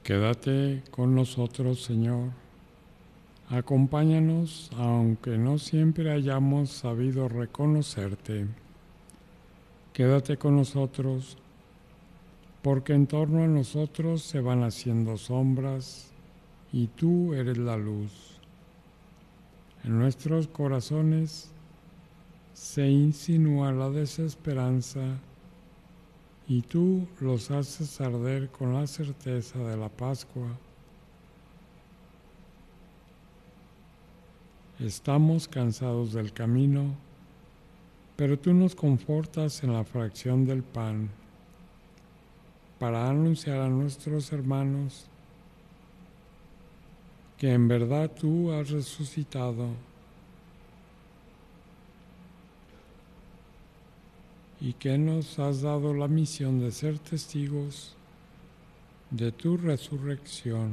Quédate con nosotros, Señor. Acompáñanos, aunque no siempre hayamos sabido reconocerte. Quédate con nosotros, porque en torno a nosotros se van haciendo sombras y tú eres la luz. En nuestros corazones se insinúa la desesperanza y tú los haces arder con la certeza de la Pascua. Estamos cansados del camino, pero tú nos confortas en la fracción del pan para anunciar a nuestros hermanos que en verdad tú has resucitado y que nos has dado la misión de ser testigos de tu resurrección.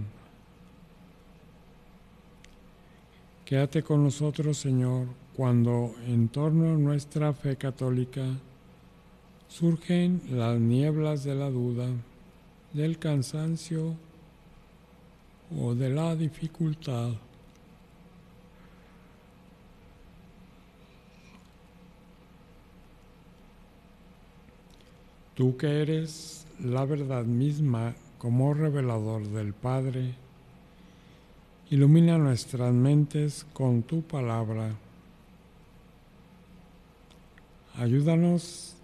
Quédate con nosotros, Señor, cuando en torno a nuestra fe católica surgen las nieblas de la duda, del cansancio o de la dificultad. Tú que eres la verdad misma como revelador del Padre, ilumina nuestras mentes con tu palabra. Ayúdanos